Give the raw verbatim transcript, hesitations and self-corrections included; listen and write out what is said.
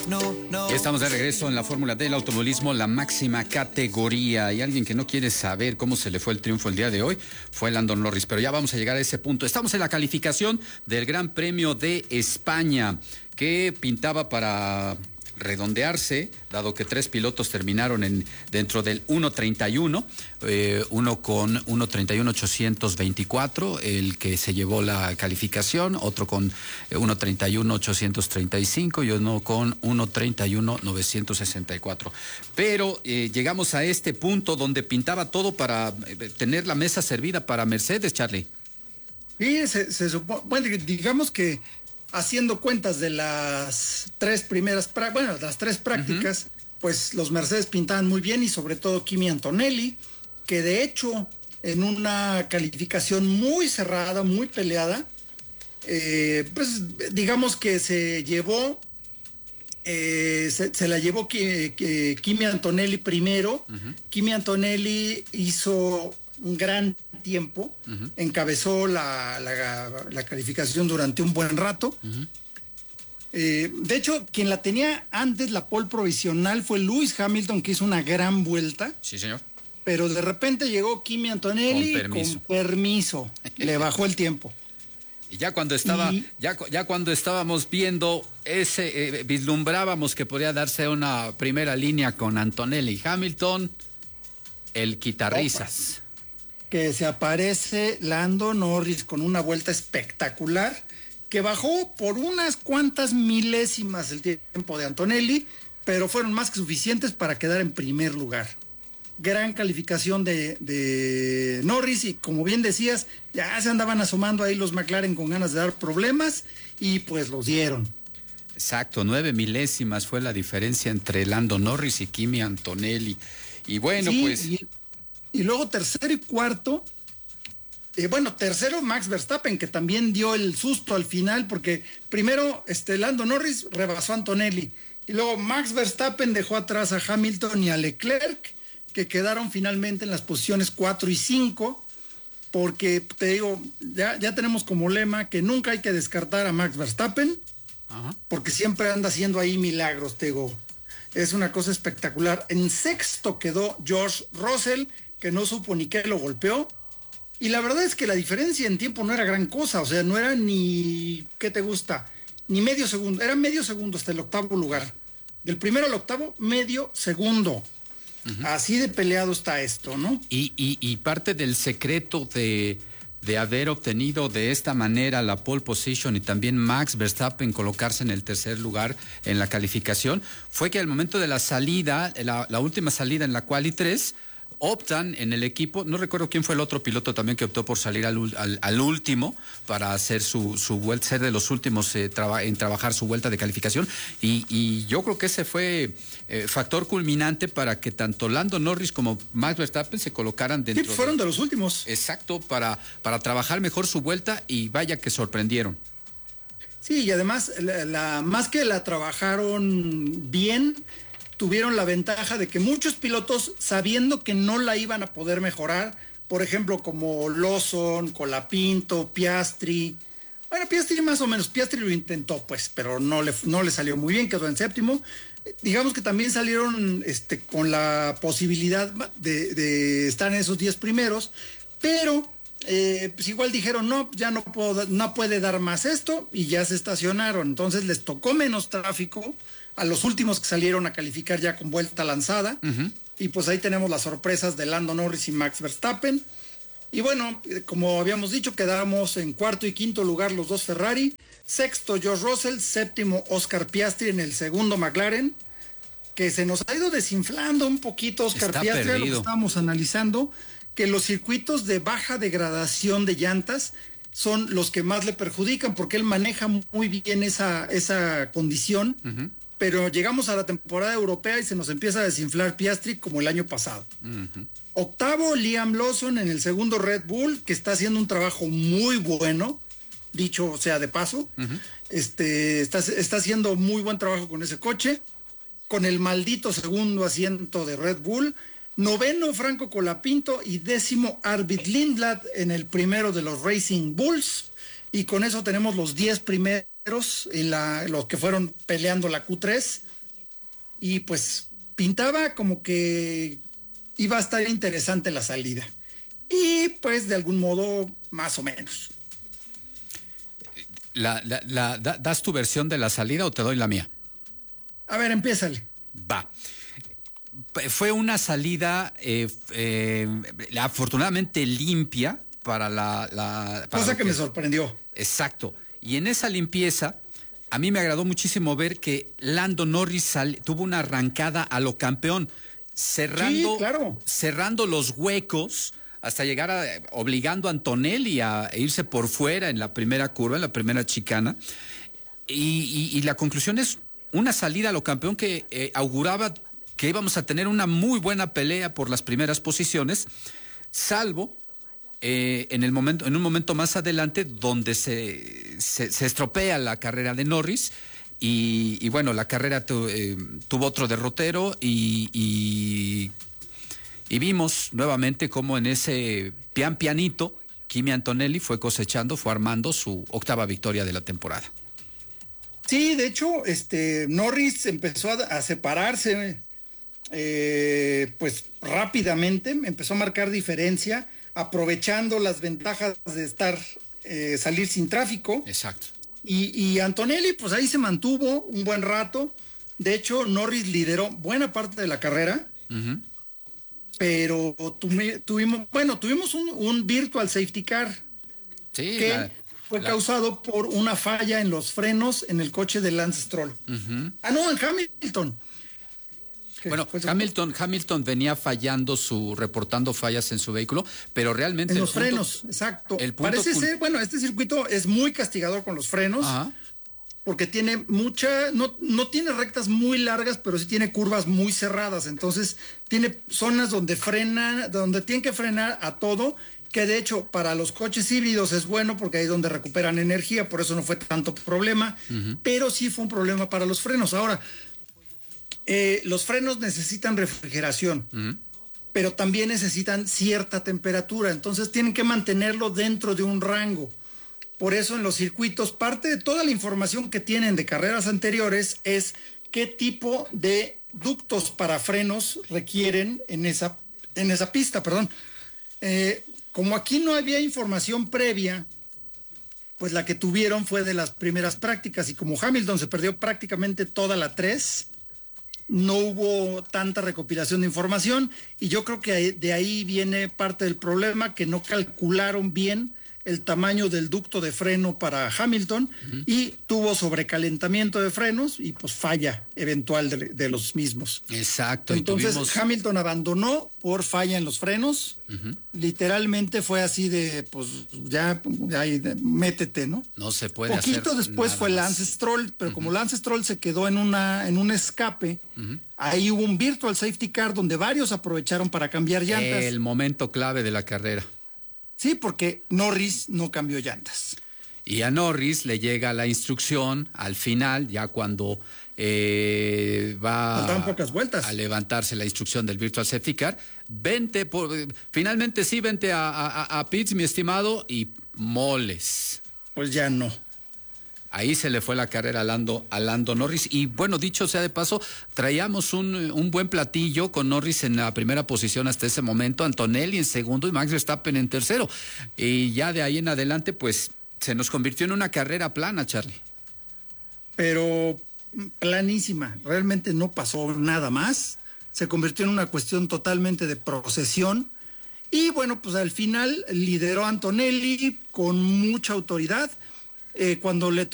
Estamos de regreso en la Fórmula del Automovilismo, la máxima categoría. Y alguien que no quiere saber cómo se le fue el triunfo el día de hoy fue Lando Norris, pero ya vamos a llegar a ese punto. Estamos en la calificación del Gran Premio de España, que pintaba para redondearse, dado que tres pilotos terminaron en dentro del uno treinta y uno, eh, uno con uno treinta y uno ochocientos veinticuatro, el que se llevó la calificación, otro con uno treinta y uno ochocientos treinta y cinco y uno con uno treinta y uno novecientos sesenta y cuatro. Pero eh, llegamos a este punto donde pintaba todo para eh, tener la mesa servida para Mercedes, Charlie. Y se, se supone, bueno, digamos que haciendo cuentas de las tres primeras, bueno, las tres prácticas, uh-huh. pues los Mercedes pintaban muy bien, y sobre todo Kimi Antonelli, que de hecho en una calificación muy cerrada, muy peleada, eh, pues digamos que se llevó, eh, se, se la llevó que, que Kimi Antonelli primero. Uh-huh. Kimi Antonelli hizo un gran tiempo, uh-huh. encabezó la, la, la calificación durante un buen rato. Uh-huh. Eh, de hecho, quien la tenía antes, la pole provisional, fue Lewis Hamilton, que hizo una gran vuelta. Sí, señor. Pero de repente llegó Kimi Antonelli con permiso, con permiso. Le bajó el tiempo. Y ya cuando estaba, y... ya, ya cuando estábamos viendo ese, eh, vislumbrábamos que podría darse una primera línea con Antonelli y Hamilton, el quitarrisas. Opa. Que se aparece Lando Norris con una vuelta espectacular, que bajó por unas cuantas milésimas el tiempo de Antonelli, pero fueron más que suficientes para quedar en primer lugar. Gran calificación de, de Norris, y como bien decías, ya se andaban asomando ahí los McLaren con ganas de dar problemas, y pues los dieron. Exacto, nueve milésimas fue la diferencia entre Lando Norris y Kimi Antonelli. Y bueno, sí, pues... Y... Y luego tercero y cuarto, eh, bueno, tercero Max Verstappen, que también dio el susto al final, porque primero este, Lando Norris rebasó a Antonelli, y luego Max Verstappen dejó atrás a Hamilton y a Leclerc, que quedaron finalmente en las posiciones cuatro y cinco, porque te digo, ya, ya tenemos como lema que nunca hay que descartar a Max Verstappen, Ajá. porque siempre anda haciendo ahí milagros, te digo. Es una cosa espectacular. En sexto quedó George Russell, que no supo ni qué lo golpeó. Y la verdad es que la diferencia en tiempo no era gran cosa. O sea, no era ni, ¿qué te gusta? Ni medio segundo. Era medio segundo hasta el octavo lugar. Del primero al octavo, medio segundo. Uh-huh. Así de peleado está esto, ¿no? Y, y, y parte del secreto de, de haber obtenido de esta manera la pole position y también Max Verstappen colocarse en el tercer lugar en la calificación fue que al momento de la salida, la, la última salida en la quali tres, optan en el equipo, no recuerdo quién fue el otro piloto también que optó por salir al, al, al último para hacer su, su vuelta, ser de los últimos eh, traba, en trabajar su vuelta de calificación, y, y yo creo que ese fue eh, factor culminante para que tanto Lando Norris como Max Verstappen se colocaran dentro. Sí, fueron de, de los últimos. Exacto, para, para trabajar mejor su vuelta, y vaya que sorprendieron. Sí, y además, la, la, más que la trabajaron bien, tuvieron la ventaja de que muchos pilotos, sabiendo que no la iban a poder mejorar, por ejemplo, como Lawson, Colapinto, Piastri, bueno, Piastri más o menos, Piastri lo intentó, pues, pero no le, no le salió muy bien, quedó en séptimo. Digamos que también salieron este, con la posibilidad de, de estar en esos diez primeros, pero eh, pues igual dijeron, no, ya no, puedo, no puede dar más esto, y ya se estacionaron. Entonces les tocó menos tráfico a los últimos que salieron a calificar ya con vuelta lanzada. Uh-huh. Y pues ahí tenemos las sorpresas de Lando Norris y Max Verstappen. Y bueno, como habíamos dicho, quedamos en cuarto y quinto lugar los dos Ferrari, sexto George Russell, séptimo Oscar Piastri en el segundo McLaren, que se nos ha ido desinflando un poquito Oscar Está Piastri, perdido. Lo que estábamos analizando, que los circuitos de baja degradación de llantas son los que más le perjudican, porque él maneja muy bien esa, esa condición. Uh-huh. Pero llegamos a la temporada europea y se nos empieza a desinflar Piastri como el año pasado. Uh-huh. Octavo, Liam Lawson en el segundo Red Bull, que está haciendo un trabajo muy bueno, dicho sea de paso. Uh-huh. Este, está, está haciendo muy buen trabajo con ese coche, con el maldito segundo asiento de Red Bull. Noveno, Franco Colapinto, y décimo, Arvid Lindblad en el primero de los Racing Bulls. Y con eso tenemos los diez primeros, y la, los que fueron peleando la Q tres, y pues pintaba como que iba a estar interesante la salida. Y pues de algún modo, más o menos. La, la, la, ¿Das tu versión de la salida o te doy la mía? A ver, empiézale. Va. Fue una salida eh, eh, afortunadamente limpia para la... la para Cosa que, que me sorprendió. Exacto. Y en esa limpieza, a mí me agradó muchísimo ver que Lando Norris sal, tuvo una arrancada a lo campeón, cerrando, sí, claro. cerrando los huecos hasta llegar a, obligando a Antonelli a irse por fuera en la primera curva, en la primera chicana. Y, y, y la conclusión es una salida a lo campeón que eh, auguraba que íbamos a tener una muy buena pelea por las primeras posiciones, salvo eh, en el momento, en un momento más adelante donde se, se, se estropea la carrera de Norris y, y bueno, la carrera tu, eh, tuvo otro derrotero y, y, y vimos nuevamente cómo en ese pian pianito Kimi Antonelli fue cosechando, fue armando su octava victoria de la temporada. Sí, de hecho, este Norris empezó a, a separarse eh, pues rápidamente, empezó a marcar diferencia, aprovechando las ventajas de estar eh, salir sin tráfico. Exacto. Y, y Antonelli, pues ahí se mantuvo un buen rato. De hecho, Norris lideró buena parte de la carrera, uh-huh. pero tuvi, tuvimos, bueno, tuvimos un, un virtual safety car sí, que la, fue la... causado por una falla en los frenos en el coche de Lance Stroll. Uh-huh. Ah, no, en Hamilton. Bueno, Hamilton, Hamilton venía fallando su, reportando fallas en su vehículo, pero realmente... En los punto, frenos, exacto. El punto Parece cul... ser, bueno, este circuito es muy castigador con los frenos, ajá, porque tiene mucha, no, no tiene rectas muy largas, pero sí tiene curvas muy cerradas, entonces tiene zonas donde frena, donde tienen que frenar a todo, que de hecho para los coches híbridos es bueno porque ahí es donde recuperan energía, por eso no fue tanto problema, uh-huh. pero sí fue un problema para los frenos. Ahora, Eh, los frenos necesitan refrigeración, uh-huh. pero también necesitan cierta temperatura, entonces tienen que mantenerlo dentro de un rango. Por eso en los circuitos, parte de toda la información que tienen de carreras anteriores es qué tipo de ductos para frenos requieren en esa, en esa pista, perdón. Eh, como aquí no había información previa, pues la que tuvieron fue de las primeras prácticas, y como Hamilton se perdió prácticamente toda la tres, no hubo tanta recopilación de información, y yo creo que de ahí viene parte del problema, que no calcularon bien el tamaño del ducto de freno para Hamilton, uh-huh. y tuvo sobrecalentamiento de frenos y pues falla eventual de, de los mismos. Exacto. Entonces tuvimos... Hamilton abandonó por falla en los frenos, uh-huh. literalmente fue así de pues ya, ya métete, ¿no? No se puede Poquito hacer después fue Lance Stroll, pero uh-huh. como Lance Stroll se quedó en una en un escape, uh-huh. ahí hubo un virtual safety car donde varios aprovecharon para cambiar llantas. El momento clave de la carrera. Sí, porque Norris no cambió llantas. Y a Norris le llega la instrucción al final, ya cuando eh, va Faltaban pocas vueltas. a levantarse la instrucción del Virtual Safety Car, vente, por, finalmente sí, vente a, a, a pits, mi estimado, y moles. Pues ya no. Ahí se le fue la carrera a Lando, a Lando Norris. Y bueno, dicho sea de paso, traíamos un, un buen platillo con Norris en la primera posición hasta ese momento, Antonelli en segundo y Max Verstappen en tercero. Y ya de ahí en adelante, pues, se nos convirtió en una carrera plana, Charlie. Pero planísima, realmente no pasó nada más. Se convirtió en una cuestión totalmente de procesión. Y bueno, pues al final lideró Antonelli con mucha autoridad. Eh, cuando le